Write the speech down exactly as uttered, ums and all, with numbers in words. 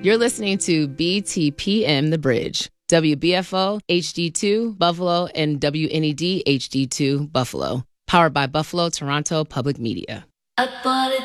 You're listening to B T P M The Bridge, W B F O H D two Buffalo and W N E D H D two Buffalo, powered by Buffalo Toronto Public Media. I bought it